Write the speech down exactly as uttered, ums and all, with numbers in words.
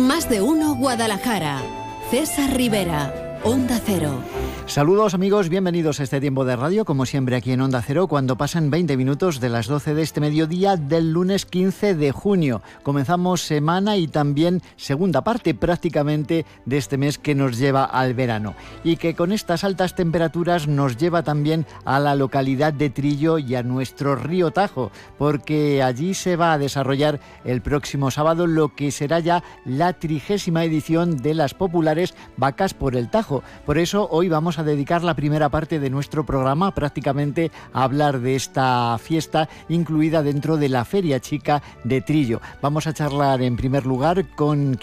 Más de uno Guadalajara. César Rivera, Onda Cero. Saludos amigos, bienvenidos a este tiempo de radio, como siempre aquí en Onda Cero, cuando pasan veinte minutos de las doce de este mediodía del lunes quince de junio. Comenzamos semana y también segunda parte prácticamente de este mes que nos lleva al verano y que con estas altas temperaturas nos lleva también a la localidad de Trillo y a nuestro río Tajo, porque allí se va a desarrollar el próximo sábado lo que será ya la trigésima edición de las populares Vacas por el Tajo. Por eso hoy vamos a dedicar la primera parte de nuestro programa prácticamente a hablar de esta fiesta incluida dentro de la Feria Chica de Trillo. Vamos a charlar en primer lugar con